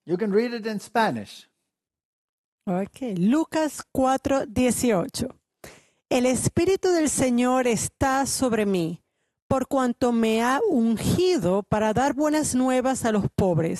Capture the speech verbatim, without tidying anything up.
You can read it in Spanish. Ok, Lucas cuatro dieciocho. El Espíritu del Señor está sobre mí, por cuanto me ha ungido para dar buenas nuevas a los pobres.